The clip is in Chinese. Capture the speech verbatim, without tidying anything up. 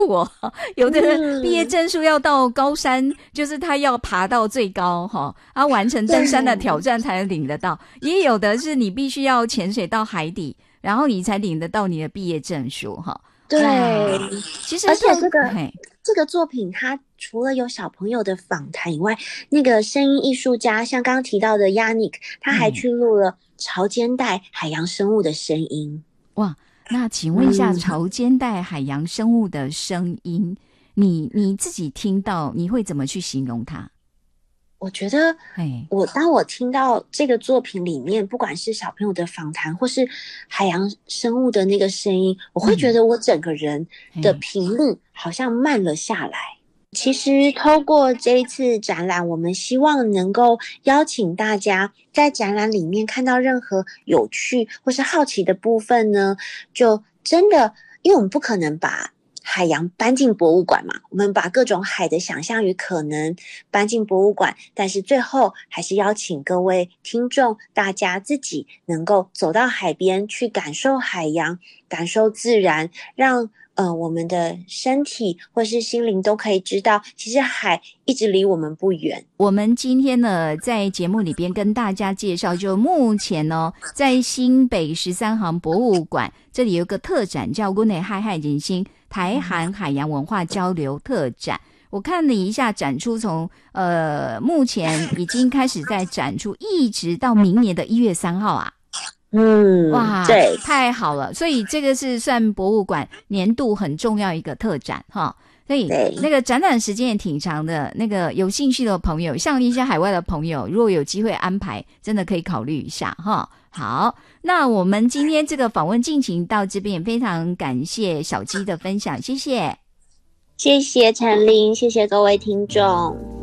我有的人毕业证书要到高山，嗯、就是他要爬到最高哈，啊完成登山的挑战才能领得到。也有的是你必须要潜水到海底，然后你才领得到你的毕业证书哈。 对， 其实而且这个这个作品它除了有小朋友的访谈以外，那个声音艺术家像刚刚提到的 Yannick， 他还去录了潮间带海洋生物的声音。 哇，那请问一下，潮间带海洋生物的声音，嗯、你你自己听到你会怎么去形容它？ 我觉得我当我听到这个作品里面不管是小朋友的访谈或是海洋生物的那个声音，我会觉得我整个人的频率好像慢了下来。其实透过这一次展览，我们希望能够邀请大家在展览里面看到任何有趣或是好奇的部分呢，就真的因为我们不可能把海洋搬进博物馆嘛，我们把各种海的想象与可能搬进博物馆，但是最后还是邀请各位听众大家自己能够走到海边去感受海洋，感受自然，让呃我们的身体或是心灵都可以知道其实海一直离我们不远。 我们今天呢在节目里边跟大家介绍，就目前呢在新北十三行博物馆这里有个特展叫阮的海海人生台韩海洋文化交流特展。我看了一下展出，从呃目前已经开始在展出，一直到明年的一月三号啊。 嗯， 哇， 对， 太好了！所以这个是算博物馆年度很重要一个特展哈。所以那个展览时间也挺长的，那个有兴趣的朋友，像一些海外的朋友，如果有机会安排，真的可以考虑一下哈。好，那我们今天这个访问进行到这边，也非常感谢小鸡的分享，谢谢， 谢谢陈琳，谢谢各位听众。